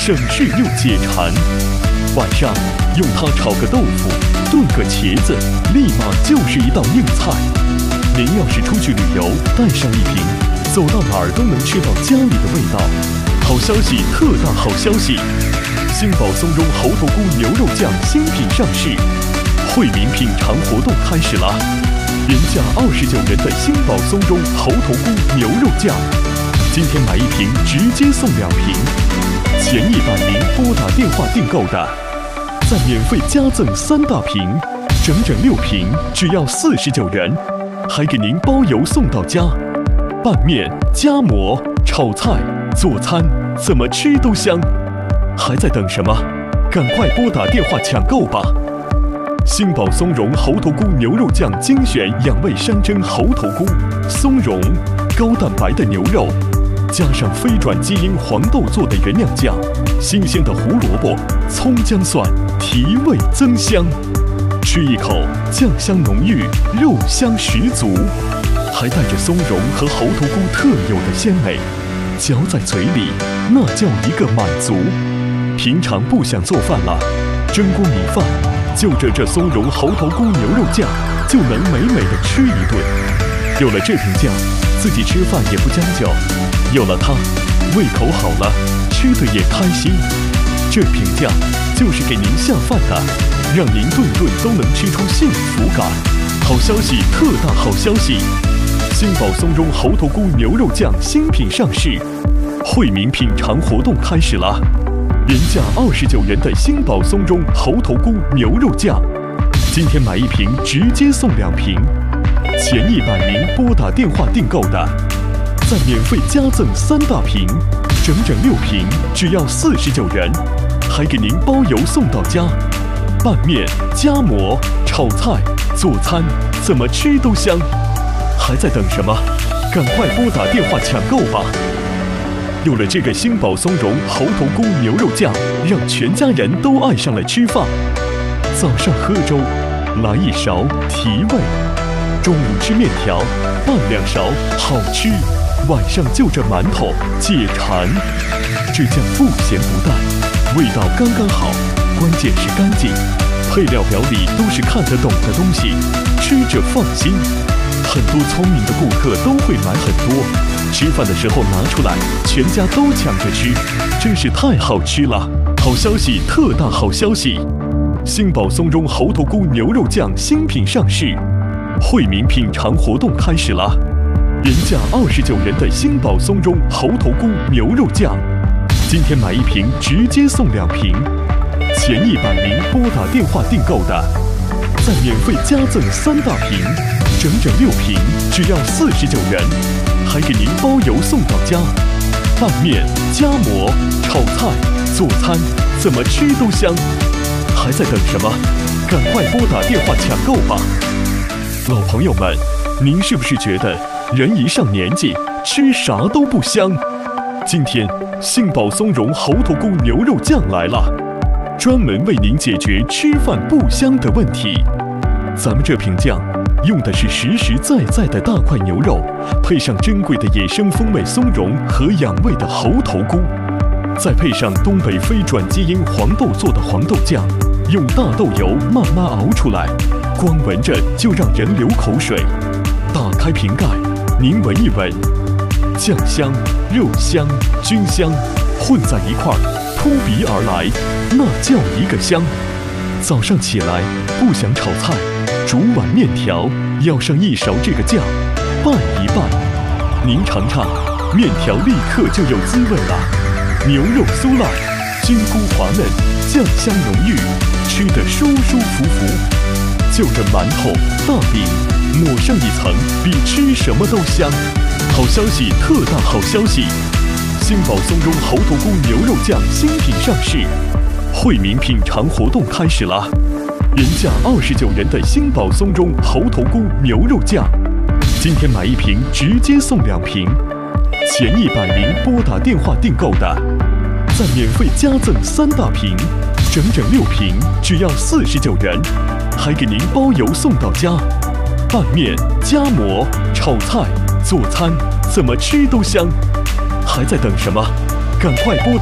省事又解馋。晚上用它炒个豆腐，炖个茄子，立马就是一道硬菜。您要是出去旅游，带上一瓶，走到哪儿都能吃到家里的味道。好消息，特大好消息！星宝松茸猴头菇牛肉酱新品上市，惠民品尝活动开始了。原价29元的星宝松茸猴头菇牛肉酱，今天买一瓶直接送2瓶，前100名拨打电话订购的，再免费加赠3大瓶，整整6瓶，只要49元，还给您包邮送到家。拌面、夹馍、炒菜、做餐，怎么吃都香。还在等什么？赶快拨打电话抢购吧！星宝松茸猴头菇牛肉酱精选养味山珍猴头菇、松茸，高蛋白的牛肉，加上非转基因黄豆做的原料酱，新鲜的胡萝卜、葱姜蒜，提味增香。吃一口，酱香浓郁，肉香十足，还带着松茸和猴头菇特有的鲜美，嚼在嘴里，那叫一个满足。平常不想做饭了，蒸锅米饭，就着这松茸猴头菇牛肉酱，就能美美的吃一顿。有了这瓶酱，自己吃饭也不将就；有了它，胃口好了，吃得也开心。这瓶酱就是给您下饭的，让您顿顿都能吃出幸福感。好消息，特大好消息！星宝松茸猴头菇牛肉酱新品上市，惠民品尝活动开始了。原价29元的星宝松茸猴头菇牛肉酱，今天买一瓶直接送2瓶，前100名拨打电话订购的，再免费加赠3大瓶，整整6瓶，只要49元，还给您包邮送到家。拌面、夹馍、炒菜、做餐，怎么吃都香。还在等什么？赶快拨打电话抢购吧！有了这个星宝松茸猴头菇牛肉酱，让全家人都爱上了吃饭。早上喝粥，来1勺提味；中午吃面条，拌2勺好吃；晚上就着馒头解馋。这酱不咸不淡，味道刚刚好，关键是干净。配料表里都是看得懂的东西，吃着放心。很多聪明的顾客都会买很多，吃饭的时候拿出来，全家都抢着吃，真是太好吃了！好消息，特大好消息！星宝松茸猴头菇牛肉酱新品上市，惠民品尝活动开始了。原价29元的星宝松茸猴头菇牛肉酱，今天买一瓶直接送2瓶，前100名拨打电话订购的，再免费加赠3大瓶，整整6瓶，只要49元，还给您包邮送到家。拌面、夹馍、炒菜、做餐，怎么吃都香。还在等什么？赶快拨打电话抢购吧！老朋友们，您是不是觉得人一上年纪，吃啥都不香？今天杏宝松茸猴头菇牛肉酱来了，专门为您解决吃饭不香的问题。咱们这瓶酱用的是实实在在的大块牛肉，配上珍贵的野生风味松茸和养味的猴头菇，再配上东北非转基因黄豆做的黄豆酱，用大豆油慢慢熬出来，光闻着就让人流口水。打开瓶盖，您闻一闻，酱香、肉香、菌香混在一块儿，扑鼻而来，那叫一个香。早上起来不想炒菜，煮碗面条，要上1勺这个酱，拌一拌，您尝尝，面条立刻就有滋味了。牛肉酥烂，菌菇滑嫩，酱香浓郁，吃得舒舒服服。就着馒头、大饼，抹上一层，比吃什么都香。好消息，特大好消息！星宝松茸猴头菇牛肉酱新品上市，惠民品尝活动开始了。原价29元的星宝松茸猴头菇牛肉酱，今天买一瓶直接送2瓶，前100名拨打电话订购的，再免费加赠3大瓶，整整6瓶，只要49元，还给您包邮送到家。拌面、夹馍、炒菜、做餐，怎么吃都香。还在等什么？赶快拨打